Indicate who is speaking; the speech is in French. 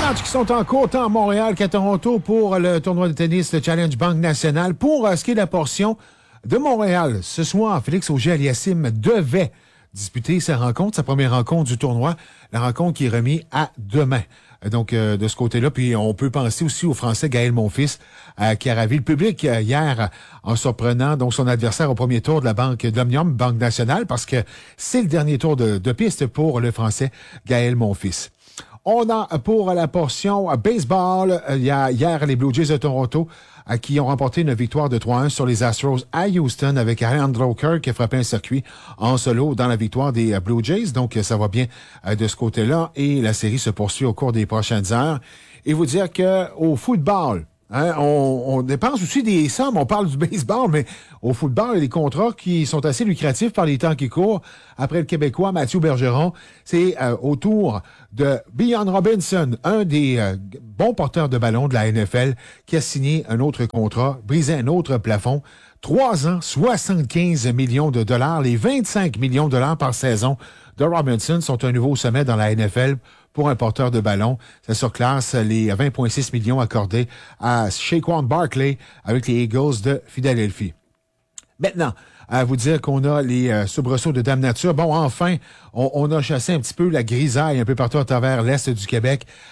Speaker 1: matchs qui sont en cours tant à Montréal qu'à Toronto pour le tournoi de tennis, le Challenge Banque Nationale. Pour ce qui est de la portion de Montréal, ce soir, Félix Auger-Aliassime devait disputer sa rencontre, sa première rencontre du tournoi, la rencontre qui est remise à demain. Donc, de ce côté-là, puis on peut penser aussi au Français Gaël Monfils, qui a ravi le public hier en surprenant donc son adversaire au premier tour de la Banque d'Omnium, Banque Nationale, parce que c'est le dernier tour de piste pour le Français Gaël Monfils. On a pour la portion baseball, il y a hier les Blue Jays de Toronto qui ont remporté une victoire de 3-1 sur les Astros à Houston avec Alejandro Kirk qui a frappé un circuit en solo dans la victoire des Blue Jays. Donc, ça va bien de ce côté-là et la série se poursuit au cours des prochaines heures. Et vous dire que au football, hein, on dépense aussi des sommes, on parle du baseball, mais au football, il y a des contrats qui sont assez lucratifs par les temps qui courent. Après le Québécois Mathieu Bergeron, c'est au tour de Bijan Robinson, un des bons porteurs de ballon de la NFL, qui a signé un autre contrat, brisé un autre plafond. 3 ans, 75 millions de dollars. Les 25 millions de dollars par saison de Robinson sont un nouveau sommet dans la NFL pour un porteur de ballon. Ça surclasse les 20,6 millions accordés à Saquon Barkley avec les Eagles de Philadelphie. Maintenant, à vous dire qu'on a les soubresauts de Dame Nature. Bon, enfin, on a chassé un petit peu la grisaille un peu partout à travers l'Est du Québec